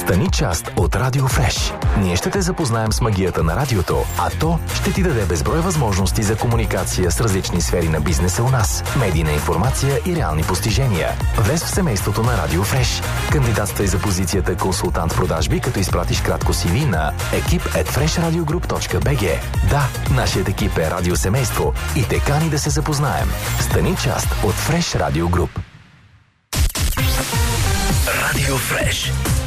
Стани част от Радио Фреш. Ние ще те запознаем с магията на радиото, а то ще ти даде безброй възможности за комуникация с различни сфери на бизнеса у нас, медийна информация и реални постижения. Влез в семейството на Радио Фреш. Кандидатствай за позицията консултант в продажби, като изпратиш кратко CV на ekip@freshradiogroup.bg. Да, нашият екип е радиосемейство и те кани да се запознаем. Стани част от Fresh Radio Group. Радио Фреш.